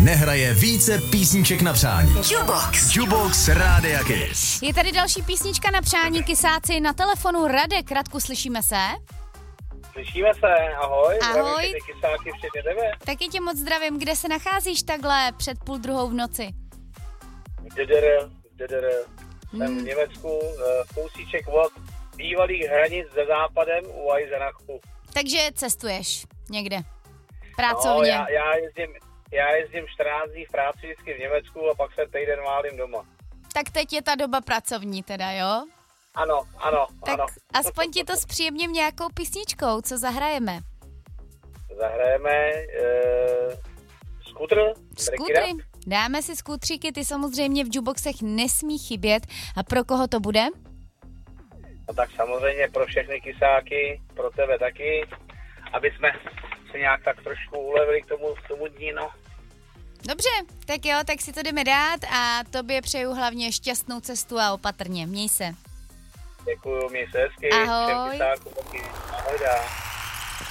nehraje více písniček na přání. Jubox Rádia Kiss. Je tady další písnička na přání, Kisáci na telefonu. Radek, Radku, slyšíme se? Slyšíme se, ahoj. Ahoj. Zdravím Kisáky všechny tebe. Taky tě moc zdravím. Kde se nacházíš takhle před 1:30 v noci? V DDR. Jsem v Německu, kousíček od bývalých hranic se západem u Eisenachu. Takže cestuješ někde? Pracovně? No, já jezdím 14 dní v práci vždycky v Německu a pak se týden válím doma. Tak teď je ta doba pracovní teda, jo? Ano. Tak aspoň ti to zpříjemním nějakou písničkou, co zahrajeme? Zahrajeme skútr. Skútry. Dáme si skútříky, ty samozřejmě v Juboxech nesmí chybět. A pro koho to bude? No tak samozřejmě pro všechny Kisáky, pro tebe taky, aby jsme se nějak tak trošku ulevili k tomu dní, no. Dobře, tak jo, tak si to jdeme dát a tobě přeju hlavně šťastnou cestu a opatrně. Měj se. Děkuju, měj se hezky. Ahoj. Všem Kisákům taky. Ahoj dá.